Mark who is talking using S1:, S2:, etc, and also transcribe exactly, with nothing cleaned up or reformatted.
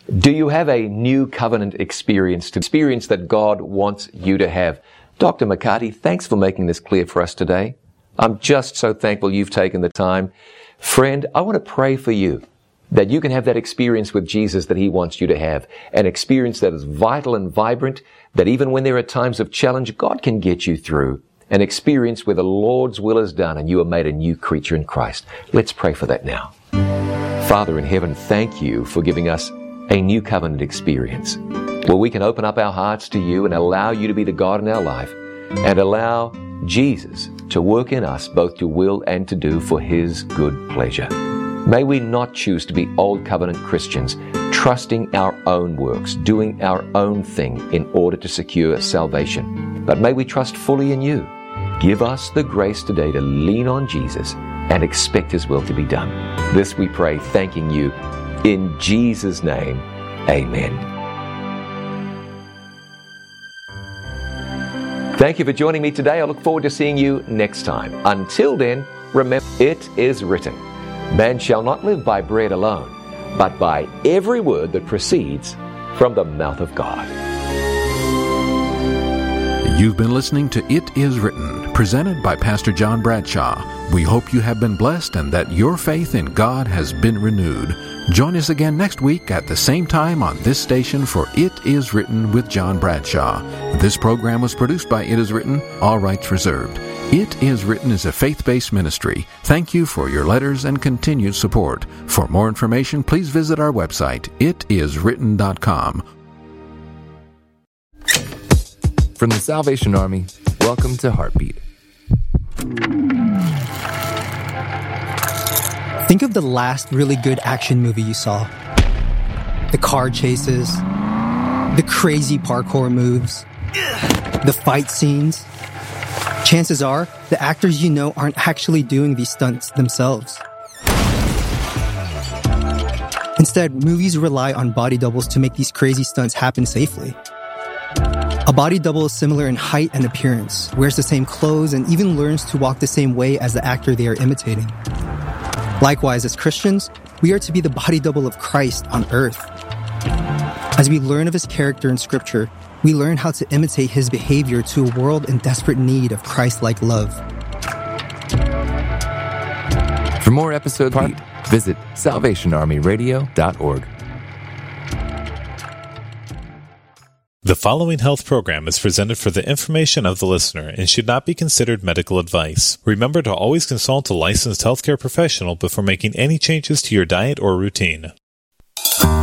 S1: Do you have a new covenant experience, to experience that God wants you to have? Doctor McCarty, thanks for making this clear for us today. I'm just so thankful you've taken the time. Friend, I want to pray for you that you can have that experience with Jesus that He wants you to have, an experience that is vital and vibrant, that even when there are times of challenge, God can get you through, an experience where the Lord's will is done and you are made a new creature in Christ. Let's pray for that now. Father in heaven, thank you for giving us a new covenant experience where we can open up our hearts to you and allow you to be the God in our life and allow Jesus to work in us both to will and to do for His good pleasure. May we not choose to be old covenant Christians, trusting our own works, doing our own thing in order to secure salvation. But may we trust fully in you. Give us the grace today to lean on Jesus and expect His will to be done. This we pray, thanking you. In Jesus' name, amen. Thank you for joining me today. I look forward to seeing you next time. Until then, remember, it is written, man shall not live by bread alone, but by every word that proceeds from the mouth of God.
S2: You've been listening to It Is Written, presented by Pastor John Bradshaw. We hope you have been blessed and that your faith in God has been renewed. Join us again next week at the same time on this station for It Is Written with John Bradshaw. This program was produced by It Is Written, all rights reserved. It Is Written is a faith-based ministry. Thank you for your letters and continued support. For more information, please visit our website, it is written dot com.
S3: From the Salvation Army, welcome to Heartbeat.
S4: Think of the last really good action movie you saw. The car chases, the crazy parkour moves, the fight scenes. Chances are, the actors you know aren't actually doing these stunts themselves. Instead, movies rely on body doubles to make these crazy stunts happen safely. A body double is similar in height and appearance, wears the same clothes, and even learns to walk the same way as the actor they are imitating. Likewise, as Christians, we are to be the body double of Christ on earth. As we learn of His character in Scripture, we learn how to imitate His behavior to a world in desperate need of Christ-like love.
S3: For more episodes, visit salvation army radio dot org.
S5: The following health program is presented for the information of the listener and should not be considered medical advice. Remember to always consult a licensed healthcare professional before making any changes to your diet or routine.